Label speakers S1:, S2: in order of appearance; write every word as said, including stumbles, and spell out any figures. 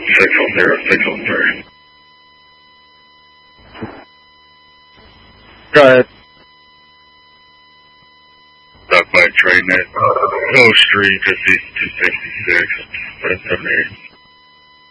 S1: Signal zero, signal three.
S2: Go ahead.
S1: Stop by train at Hill Street, just east two sixty-six, seven seven eight.